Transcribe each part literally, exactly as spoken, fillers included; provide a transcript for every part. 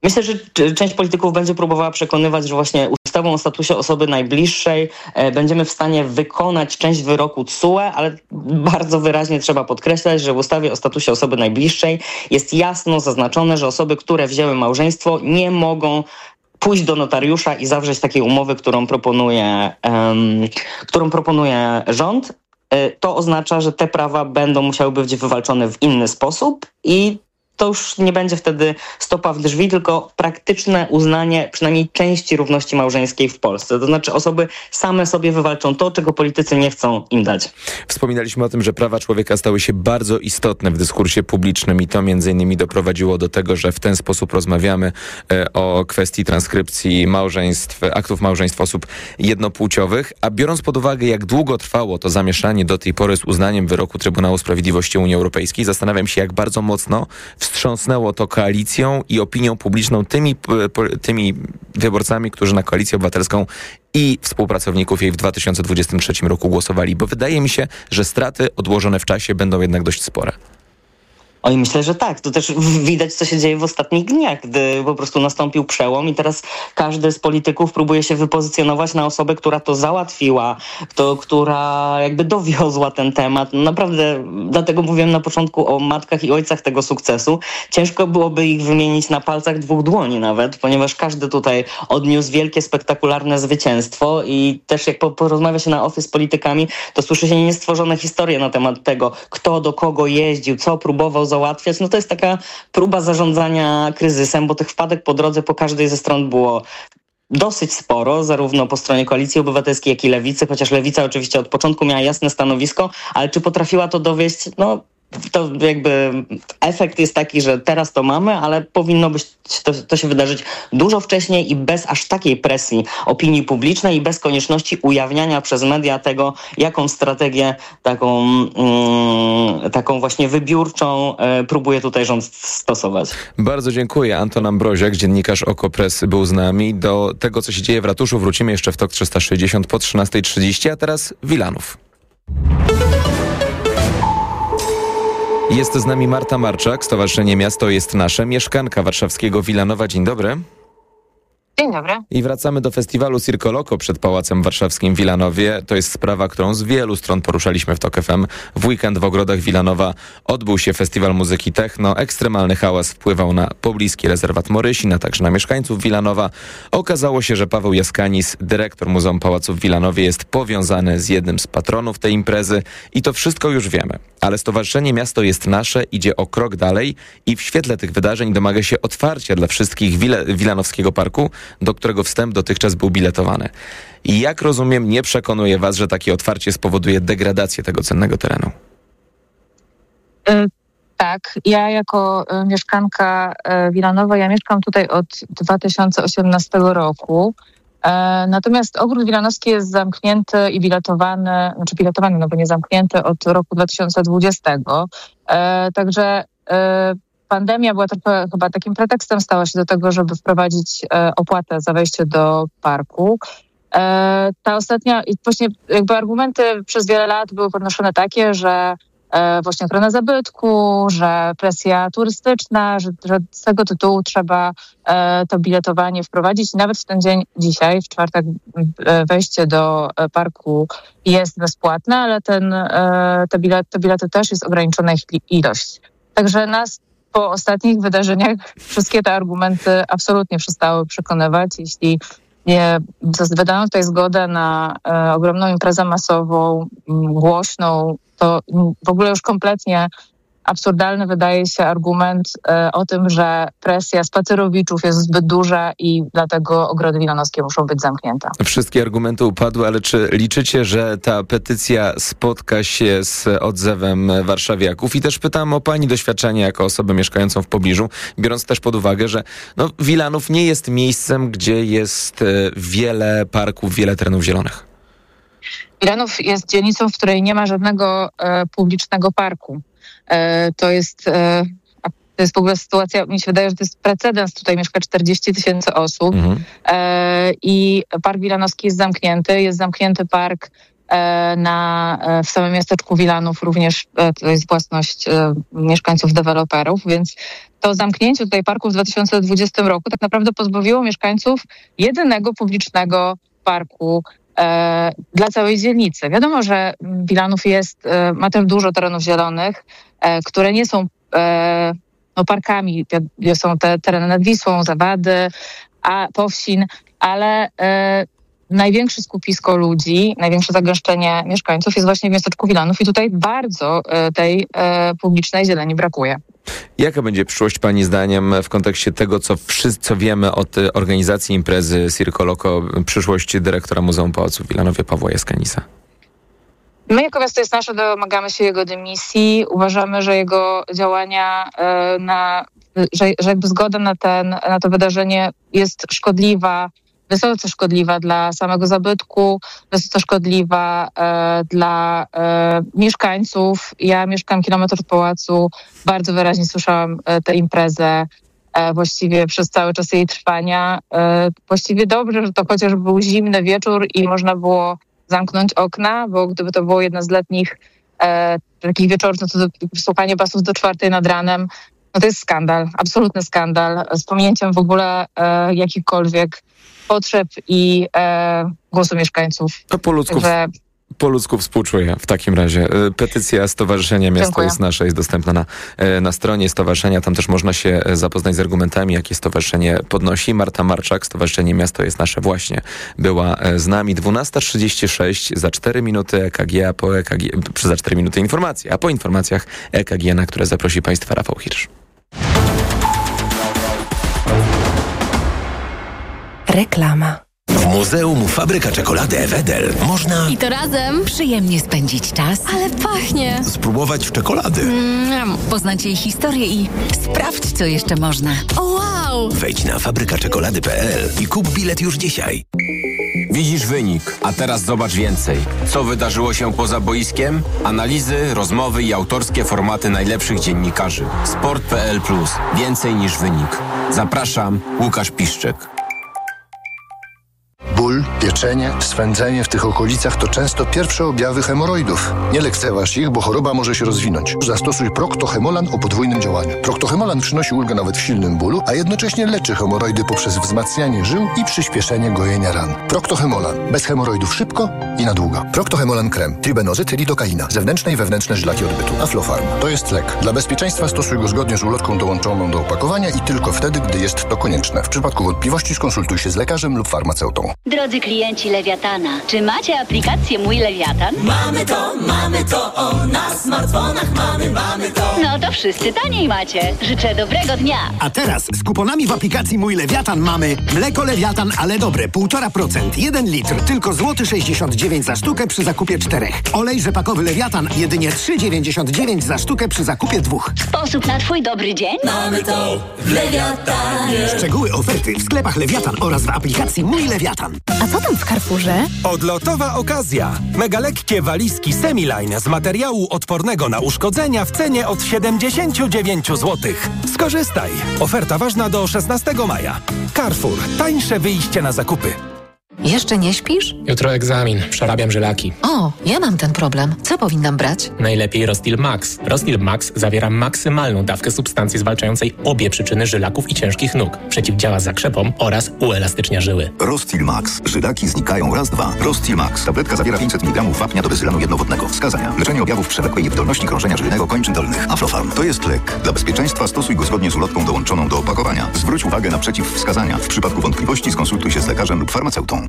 Myślę, że część polityków będzie próbowała przekonywać, że właśnie ustawą o statusie osoby najbliższej będziemy w stanie wykonać część wyroku T S U E, ale bardzo wyraźnie trzeba podkreślać, że w ustawie o statusie osoby najbliższej jest jasno zaznaczone, że osoby, które wzięły małżeństwo, nie mogą pójść do notariusza i zawrzeć takiej umowy, którą proponuje, um, którą proponuje rząd. To oznacza, że te prawa będą musiały być wywalczone w inny sposób i to już nie będzie wtedy stopa w drzwi, tylko praktyczne uznanie przynajmniej części równości małżeńskiej w Polsce. To znaczy osoby same sobie wywalczą to, czego politycy nie chcą im dać. Wspominaliśmy o tym, że prawa człowieka stały się bardzo istotne w dyskursie publicznym i to między innymi doprowadziło do tego, że w ten sposób rozmawiamy o kwestii transkrypcji małżeństw, aktów małżeństw osób jednopłciowych. A biorąc pod uwagę, jak długo trwało to zamieszanie do tej pory z uznaniem wyroku Trybunału Sprawiedliwości Unii Europejskiej, zastanawiam się, jak bardzo mocno wstrząsnęło to koalicją i opinią publiczną, tymi, tymi wyborcami, którzy na Koalicję Obywatelską i współpracowników jej w dwa tysiące dwudziestym trzecim roku głosowali, bo wydaje mi się, że straty odłożone w czasie będą jednak dość spore. Oj, myślę, że tak. To też widać, co się dzieje w ostatnich dniach, gdy po prostu nastąpił przełom i teraz każdy z polityków próbuje się wypozycjonować na osobę, która to załatwiła, to, która jakby dowiozła ten temat. No naprawdę, dlatego mówiłem na początku o matkach i ojcach tego sukcesu. Ciężko byłoby ich wymienić na palcach dwóch dłoni nawet, ponieważ każdy tutaj odniósł wielkie, spektakularne zwycięstwo i też jak porozmawia się na office z politykami, to słyszy się niestworzone historie na temat tego, kto do kogo jeździł, co próbował załatwiać. No to jest taka próba zarządzania kryzysem, bo tych wpadek po drodze po każdej ze stron było dosyć sporo, zarówno po stronie Koalicji Obywatelskiej, jak i Lewicy, chociaż Lewica oczywiście od początku miała jasne stanowisko, ale czy potrafiła to dowieść? No to jakby efekt jest taki, że teraz to mamy, ale powinno być to, to się wydarzyć dużo wcześniej i bez aż takiej presji opinii publicznej i bez konieczności ujawniania przez media tego, jaką strategię taką, mm, taką właśnie wybiórczą e, próbuje tutaj rząd stosować. Bardzo dziękuję. Anton Ambroziak, dziennikarz Okopres, był z nami. Do tego, co się dzieje w ratuszu, wrócimy jeszcze w Tok trzysta sześćdziesiąt po trzynastej trzydzieści, a teraz Wilanów. Jest z nami Marta Marczak, Stowarzyszenie Miasto jest Nasze, mieszkanka warszawskiego Wilanowa. Dzień dobry. Dzień dobry. I wracamy do festiwalu Circo Loco przed Pałacem Warszawskim w Wilanowie. To jest sprawa, którą z wielu stron poruszaliśmy w Tok F M. W weekend w ogrodach Wilanowa odbył się festiwal muzyki techno. Ekstremalny hałas wpływał na pobliski rezerwat Morysin, a także na mieszkańców Wilanowa. Okazało się, że Paweł Jaskanis, dyrektor Muzeum Pałacu w Wilanowie, jest powiązany z jednym z patronów tej imprezy i to wszystko już wiemy. Ale Stowarzyszenie Miasto jest Nasze idzie o krok dalej i w świetle tych wydarzeń domaga się otwarcia dla wszystkich Wile- Wilanowskiego Parku, do którego wstęp dotychczas był biletowany. I jak rozumiem, nie przekonuje was, że takie otwarcie spowoduje degradację tego cennego terenu? Y- tak, ja jako y, mieszkanka y, Wilanowa, ja mieszkam tutaj od dwa tysiące osiemnastego roku. E, natomiast ogród wilanowski jest zamknięty i biletowany, znaczy biletowany, no bo nie zamknięty od roku dwa tysiące dwudziestego. E, także e, pandemia była trochę chyba takim pretekstem, stała się do tego, żeby wprowadzić e, opłatę za wejście do parku. E, ta ostatnia, i właśnie jakby argumenty przez wiele lat były podnoszone takie, że e, właśnie ochrona zabytku, że presja turystyczna, że, że z tego tytułu trzeba e, to biletowanie wprowadzić. I nawet w ten dzień, dzisiaj, w czwartek, e, wejście do e, parku jest bezpłatne, ale ten, e, te, bilet, te bilety też jest ograniczona ich ilość. Także nas po ostatnich wydarzeniach wszystkie te argumenty absolutnie przestały przekonywać. Jeśli nie wydano tutaj zgodę na e, ogromną imprezę masową, m, głośną, to w ogóle już kompletnie absurdalny wydaje się argument e, o tym, że presja spacerowiczów jest zbyt duża i dlatego ogrody wilanowskie muszą być zamknięte. Wszystkie argumenty upadły, ale czy liczycie, że ta petycja spotka się z odzewem warszawiaków? I też pytam o pani doświadczenie jako osobę mieszkającą w pobliżu, biorąc też pod uwagę, że no, Wilanów nie jest miejscem, gdzie jest e, wiele parków, wiele terenów zielonych. Wilanów jest dzielnicą, w której nie ma żadnego e, publicznego parku. E, to jest e, to jest w ogóle sytuacja, mi się wydaje, że to jest precedens. Tutaj mieszka czterdzieści tysięcy osób mhm. e, i Park Wilanowski jest zamknięty. Jest zamknięty park na, w samym miasteczku Wilanów również to jest własność mieszkańców, deweloperów, więc to zamknięcie tutaj parku w dwa tysiące dwudziestym roku tak naprawdę pozbawiło mieszkańców jedynego publicznego parku e, dla całej dzielnicy. Wiadomo, że Wilanów jest, e, ma też dużo terenów zielonych, e, które nie są e, no, parkami. Są te tereny nad Wisłą, Zawady, a Powsin, ale e, największe skupisko ludzi, największe zagęszczenie mieszkańców jest właśnie w miasteczku Wilanów i tutaj bardzo e, tej e, publicznej zieleni brakuje. Jaka będzie przyszłość Pani zdaniem w kontekście tego, co wszyscy co wiemy od organizacji imprezy Circo Loco, przyszłość dyrektora Muzeum Pałacu w Wilanowie Pawła Jaskanisa? My jako Miasto Jest Nasze domagamy się jego dymisji. Uważamy, że jego działania, e, na, że, że jakby zgoda na, ten, na to wydarzenie jest szkodliwa, wysoce szkodliwa dla samego zabytku, wysoce szkodliwa e, dla e, mieszkańców. Ja mieszkam kilometr od pałacu, bardzo wyraźnie słyszałam e, tę imprezę e, właściwie przez cały czas jej trwania. E, właściwie dobrze, że to chociaż był zimny wieczór i można było zamknąć okna, bo gdyby to było jedna z letnich e, takich wieczorów, no to do, słuchanie basów do czwartej nad ranem, no to jest skandal, absolutny skandal, z pominięciem w ogóle e, jakichkolwiek potrzeb i e, głosu mieszkańców. A po ludzku, że... po ludzku współczuję w takim razie. Petycja Stowarzyszenia Miasto Dziękuję. Jest Nasze jest dostępna na, na stronie stowarzyszenia. Tam też można się zapoznać z argumentami, jakie stowarzyszenie podnosi. Marta Marczak, Stowarzyszenie Miasto Jest Nasze właśnie była z nami. dwunasta trzydzieści sześć, za cztery minuty E K G, a po E K G, za cztery minuty informacje, a po informacjach E K G, na które zaprosi Państwa Rafał Hirsch. Reklama. W Muzeum Fabryka Czekolady Wedel można... I to razem przyjemnie spędzić czas. Ale pachnie. Spróbować czekolady. Mm, poznać jej historię i sprawdź, co jeszcze można. O, wow! Wejdź na fabryka czekolady kropka p l i kup bilet już dzisiaj. Widzisz wynik, a teraz zobacz więcej. Co wydarzyło się poza boiskiem? Analizy, rozmowy i autorskie formaty najlepszych dziennikarzy. Sport kropka p l plus. Więcej niż wynik. Zapraszam, Łukasz Piszczek. Ból, pieczenie, swędzenie w tych okolicach to często pierwsze objawy hemoroidów. Nie lekceważ ich, bo choroba może się rozwinąć. Zastosuj Procto-Hemolan o podwójnym działaniu. Procto-Hemolan przynosi ulgę nawet w silnym bólu, a jednocześnie leczy hemoroidy poprzez wzmacnianie żył i przyspieszenie gojenia ran. Procto-Hemolan. Bez hemoroidów szybko i na długo. Procto-Hemolan krem. Tribenozyt, lidokaina. Zewnętrzne i wewnętrzne żylaki odbytu. Aflofarm. To jest lek. Dla bezpieczeństwa stosuj go zgodnie z ulotką dołączoną do opakowania i tylko wtedy, gdy jest to konieczne. W przypadku wątpliwości skonsultuj się z lekarzem lub farmaceutą. Drodzy klienci Lewiatana, czy macie aplikację Mój Lewiatan? Mamy to, mamy to, o, na smartfonach mamy, mamy to. No to wszyscy taniej macie. Życzę dobrego dnia. A teraz z kuponami w aplikacji Mój Lewiatan mamy mleko Lewiatan, ale dobre, półtora procent, jeden litr, tylko złoty sześćdziesiąt dziewięć za sztukę przy zakupie czterech. Olej rzepakowy Lewiatan, jedynie trzy dziewięćdziesiąt dziewięć za sztukę przy zakupie dwóch. Sposób na twój dobry dzień? Mamy to w Lewiatanie. Szczegóły oferty w sklepach Lewiatan oraz w aplikacji Mój Lewiatan. A co tam w Carrefourze? Odlotowa okazja. Mega lekkie walizki Semiline z materiału odpornego na uszkodzenia w cenie od siedemdziesiąt dziewięć złotych. Skorzystaj. Oferta ważna do szesnastego maja. Carrefour. Tańsze wyjście na zakupy. Jeszcze nie śpisz? Jutro egzamin. Przerabiam żylaki. O, ja mam ten problem. Co powinnam brać? Najlepiej Rostil Max. Rostil Max zawiera maksymalną dawkę substancji zwalczającej obie przyczyny żylaków i ciężkich nóg. Przeciwdziała zakrzepom oraz uelastycznia żyły. Rostil Max. Żylaki znikają raz, dwa. Rostil Max. Tabletka zawiera pięćset miligramów wapnia do bezylanu jednowodnego. Wskazania. Leczenie objawów przewlekłej niewydolności krążenia żylnego kończyn dolnych. Aflofarm. To jest lek. Dla bezpieczeństwa stosuj go zgodnie z ulotką dołączoną do opakowania. Zwróć uwagę na przeciwwskazania. W przypadku wątpliwości skonsultuj się z lekarzem lub farmaceutą.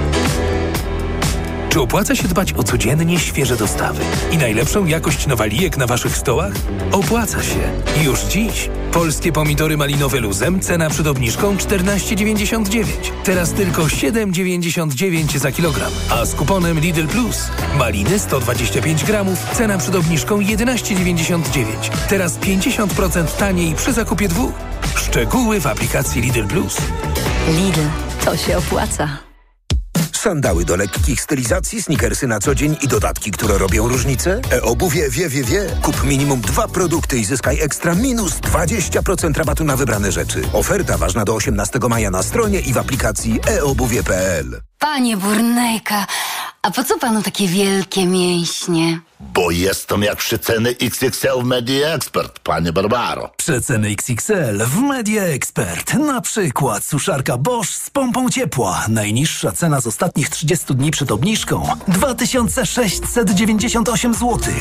Czy opłaca się dbać o codziennie świeże dostawy i najlepszą jakość nowalijek na waszych stołach? Opłaca się. Już dziś. Polskie pomidory malinowe luzem, cena przed obniżką czternaście dziewięćdziesiąt dziewięć. Teraz tylko siedem dziewięćdziesiąt dziewięć za kilogram. A z kuponem Lidl Plus. Maliny sto dwadzieścia pięć gramów, cena przed obniżką jedenaście dziewięćdziesiąt dziewięć. Teraz pięćdziesiąt procent taniej przy zakupie dwóch. Szczegóły w aplikacji Lidl Plus. Lidl. To się opłaca. Sandały do lekkich stylizacji, sneakersy na co dzień i dodatki, które robią różnicę? E-obuwie wie, wie, wie. Kup minimum dwa produkty i zyskaj ekstra minus dwadzieścia procent rabatu na wybrane rzeczy. Oferta ważna do osiemnastego maja na stronie i w aplikacji e obuwie kropka p l. Panie Burnejka, A po co panu takie wielkie mięśnie? Bo jestem jak przeceny X X L w Media Expert, panie Barbaro. Przeceny X X L w Media Expert. Na przykład suszarka Bosch z pompą ciepła. Najniższa cena z ostatnich trzydziestu dni przed obniżką dwa tysiące sześćset dziewięćdziesiąt osiem złotych.